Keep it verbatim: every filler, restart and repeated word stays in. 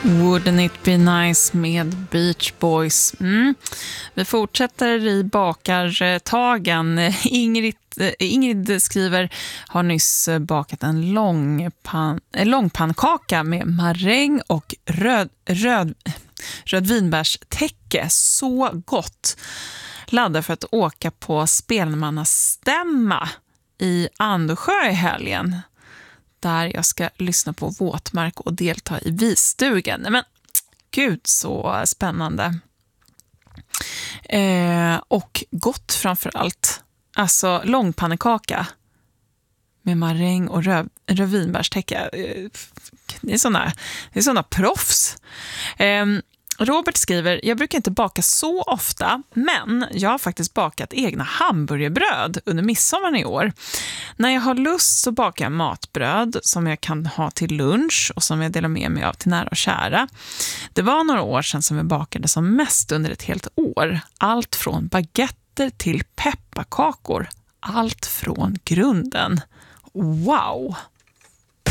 Wouldn't it be nice med Beach Boys. Mm. Vi fortsätter i bakartagen. Ingrid, Ingrid skriver, har nyss bakat en lång pan, långpannkaka med maräng och röd, röd, rödvinbärstäcke. Så gott. Laddar för att åka på spelmannastämma i Andesjö i helgen, där jag ska lyssna på Våtmark och delta i visstugan. Men gud, så spännande. Eh, och gott framför allt. Alltså långpannekaka med maräng och röv, rödvinbärstäcke. Eh, det är såna, det är såna proffs. Eh, Robert skriver, jag brukar inte baka så ofta, men jag har faktiskt bakat egna hamburgerbröd under midsommar i år. När jag har lust så bakar jag matbröd som jag kan ha till lunch och som jag delar med mig av till nära och kära. Det var några år sedan som jag bakade som mest under ett helt år. Allt från baguetter till pepparkakor. Allt från grunden. Wow!